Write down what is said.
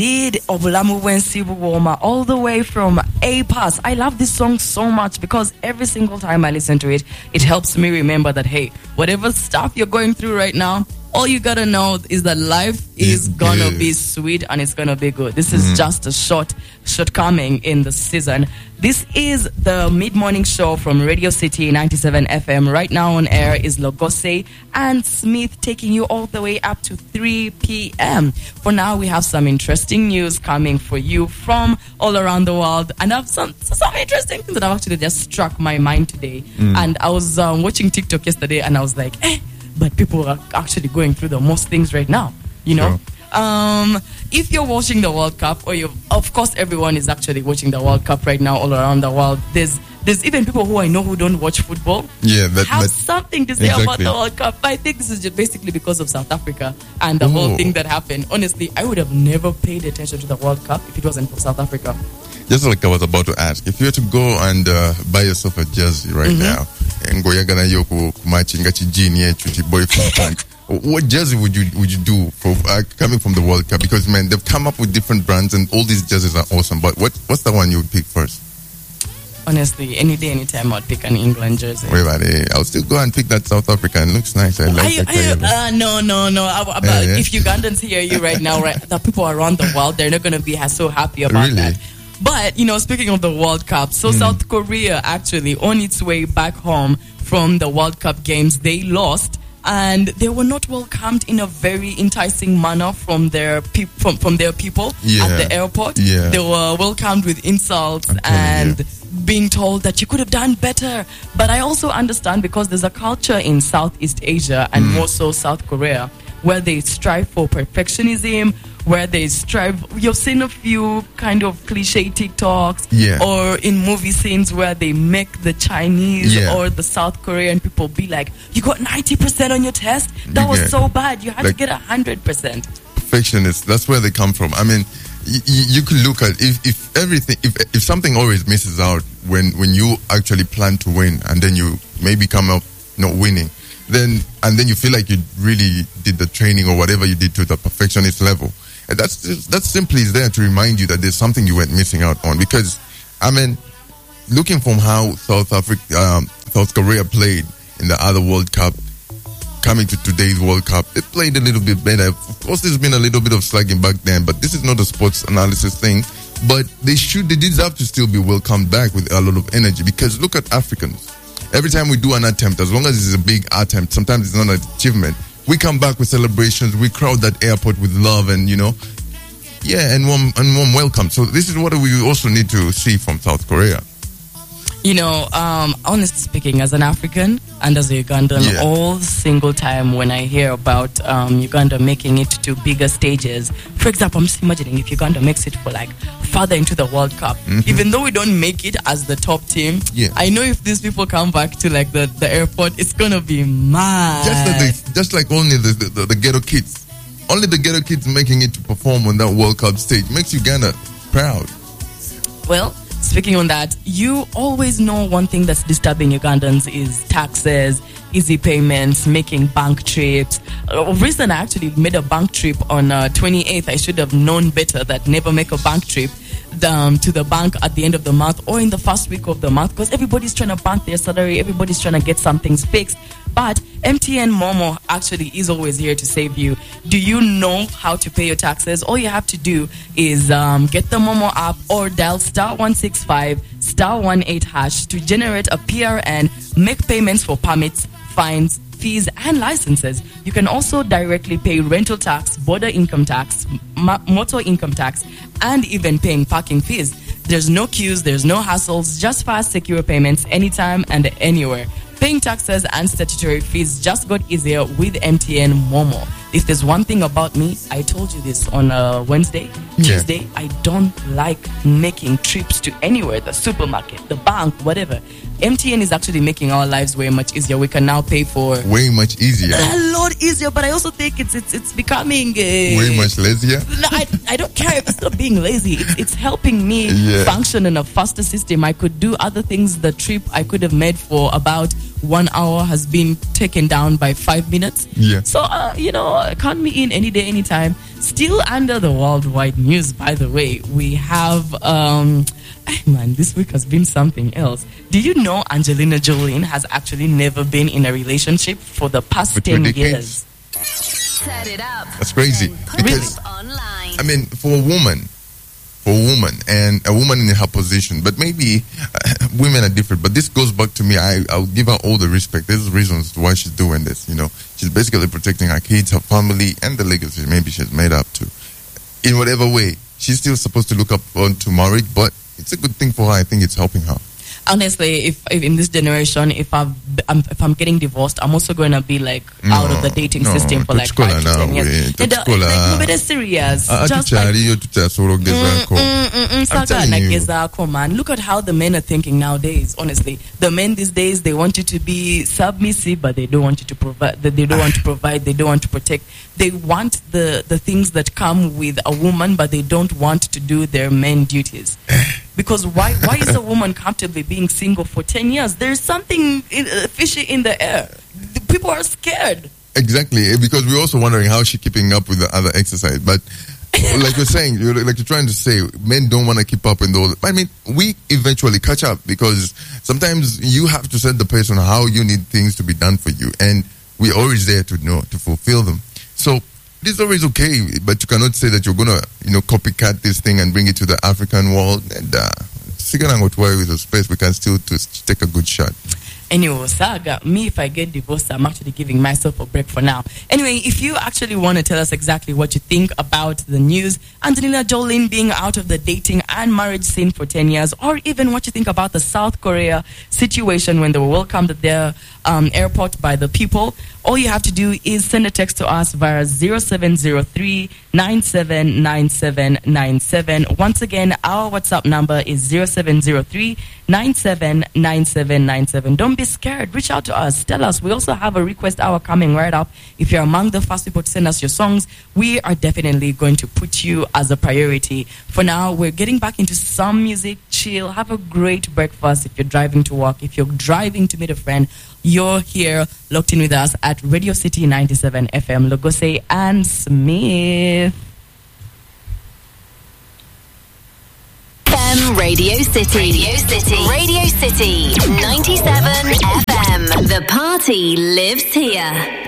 Did Obulamu Wensibu Woma all the way from A Pass. I love this song so much because every single time I listen to it, it helps me remember that, hey, whatever stuff you're going through right now, all you gotta know is that life is gonna be sweet and it's gonna be good. This is just a shortcoming in the season. This is the mid-morning show from Radio City 97 FM. Right now on air is Logose and Smith taking you all the way up to 3 p.m. For now, we have some interesting news coming for you from all around the world. And I have some interesting things that have actually just struck my mind today. And I was watching TikTok yesterday and I was like, but people are actually going through the most things right now, you know? If you're watching the World Cup, of course, everyone is actually watching the World Cup right now all around the world. There's even people who I know who don't watch football. Yeah, have something to say about the World Cup. I think this is just basically because of South Africa and the whole thing that happened. Honestly, I would have never paid attention to the World Cup if it wasn't for South Africa. Just like I was about to ask, if you were to go and buy yourself a jersey right now, and go yagana yoko matching genie chuchi boyfriend, what jersey would you do for coming from the World Cup? Because man, they've come up with different brands and all these jerseys are awesome. But what's the one you would pick first? Honestly, any day, anytime, I'd pick an England jersey. Wait about it. I'll still go and pick that South African. It looks nice. I like it. No. If Ugandans hear you right now, right, the people around the world, they're not going to be so happy about that. But, speaking of the World Cup, so South Korea actually, on its way back home from the World Cup games, they lost. And they were not welcomed in a very enticing manner from their people at the airport. They were welcomed with insults and being told that you could have done better. But I also understand because there's a culture in Southeast Asia and more so South Korea where they strive for perfectionism, where they strive. You've seen a few kind of cliche TikToks or in movie scenes where they make the Chinese or the South Korean people be like, you got 90% on your test? That was so bad. You had to get 100%. Perfectionists, that's where they come from. I mean, you could look at if something always misses out when you actually plan to win and then you maybe come up not winning, then you feel like you really did the training or whatever you did to the perfectionist level. And that simply is there to remind you that there's something you went missing out on. Because, I mean, looking from how South Korea played in the other World Cup, coming to today's World Cup, it played a little bit better. Of course, there's been a little bit of slagging back then, but this is not a sports analysis thing. But they deserve to still be welcomed back with a lot of energy. Because look at Africans. Every time we do an attempt, as long as it's a big attempt, sometimes it's not an achievement, we come back with celebrations, we crowd that airport with love and, and warm welcome. So this is what we also need to see from South Korea. Honestly speaking, as an African and as a Ugandan, all single time when I hear about Uganda making it to bigger stages, for example, I'm just imagining if Uganda makes it for further into the World Cup, even though we don't make it as the top team, I know if these people come back to the airport, it's gonna be mad. Just like only the ghetto kids, only the ghetto kids making it to perform on that World Cup stage makes Uganda proud. Well, speaking on that, you always know one thing that's disturbing Ugandans is taxes, easy payments, making bank trips. Recently, I actually made a bank trip on 28th. I should have known better that never make a bank trip to the bank at the end of the month or in the first week of the month because everybody's trying to bank their salary. Everybody's trying to get some things fixed. But MTN Momo actually is always here to save you. Do you know how to pay your taxes? All you have to do is get the Momo app or dial *165 *18# to generate a PRN, make payments for permits, fines, fees, and licenses. You can also directly pay rental tax, border income tax, motor income tax, and even paying parking fees. There's no queues, there's no hassles, just fast, secure payments anytime and anywhere. Paying taxes and statutory fees just got easier with MTN Momo. If there's one thing about me, I told you this on Wednesday, Tuesday, I don't like making trips to anywhere, the supermarket, the bank, whatever. MTN is actually making our lives way much easier. We can now pay for... Way much easier. A lot easier, but I also think it's becoming... way much lazier? No, I don't care if it's not being lazy. It's helping me function in a faster system. I could do other things. The trip I could have made for about 1 hour has been taken down by 5 minutes. So, count me in any day, anytime. Still under the worldwide news, by the way, we have, man, this week has been something else. Do you know Angelina Jolie has actually never been in a relationship for the past 10 years? Set it up. That's crazy. Because, online. I mean, for a woman, and a woman in her position, but maybe women are different. But this goes back to me. I'll give her all the respect. There's reasons why she's doing this. You know, she's basically protecting her kids, her family, and the legacy maybe she's made up to. In whatever way, she's still supposed to look up onto marriage, but it's a good thing for her. I think it's helping her. Honestly, if in this generation, if I'm getting divorced, I'm also going to be like out of the dating system for like 5 to 10 years. But it's serious. Just like, man. Look at how the men are thinking nowadays. Honestly, the men these days, they want you to be submissive, but they don't want you to provide. They don't want to provide. They don't want to protect. They want the things that come with a woman, but they don't want to do their men duties. Because why is a woman comfortably being single for 10 years? There's something fishy in the air. People are scared. Exactly, because we're also wondering how she's keeping up with the other exercise. But like you're saying, like you're trying to say, men don't want to keep up in those. I mean, we eventually catch up because sometimes you have to set the pace on how you need things to be done for you. And we're always there to fulfill them. So it's always okay, but you cannot say that you're gonna, copycat this thing and bring it to the African world. And with a space, we can still take a good shot. Anyway, Saga, me, if I get divorced, I'm actually giving myself a break for now. Anyway, if you actually want to tell us exactly what you think about the news, Angelina Jolie being out of the dating and marriage scene for 10 years, or even what you think about the South Korea situation when they were welcomed at their airport by the people, all you have to do is send a text to us via 0703-979797. Once again, our WhatsApp number is 0703-979797. Don't be scared. Reach out to us. Tell us. We also have a request hour coming right up. If you're among the first people to send us your songs, we are definitely going to put you as a priority. For now, we're getting back into some music. Chill. Have a great breakfast if you're driving to work. If you're driving to meet a friend, you're here locked in with us at Radio City 97 FM, Logose and Smith. Radio City. Radio City 97 FM. The party lives here.